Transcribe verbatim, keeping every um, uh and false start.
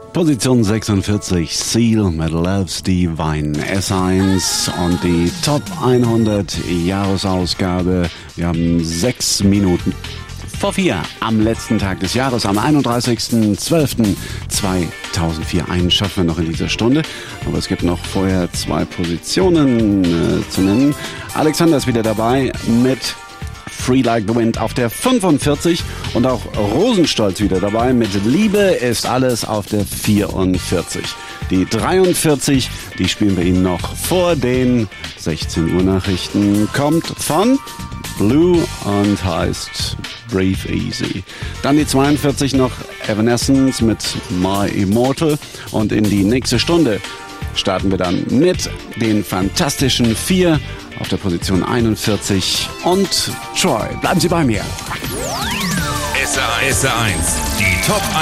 Position sechsundvierzig, Seal mit Love's Divine, S eins und die Top hundert Jahresausgabe. Wir haben sechs Minuten vor vier am letzten Tag des Jahres, am einunddreißigsten zwölften zweitausendvier. Einen schaffen wir noch in dieser Stunde, aber es gibt noch vorher zwei Positionen äh, zu nennen. Alexander ist wieder dabei mit Free Like the Wind auf der fünfundvierzig und auch Rosenstolz wieder dabei mit Liebe ist alles auf der vierundvierzig. Die dreiundvierzig, die spielen wir Ihnen noch vor den sechzehn Uhr Nachrichten, kommt von Blue und heißt Breathe Easy. Dann die zweiundvierzig noch Evanescence mit My Immortal und in die nächste Stunde starten wir dann mit den fantastischen vier auf der Position einundvierzig und Troy. Bleiben Sie bei mir. S R eins, die Top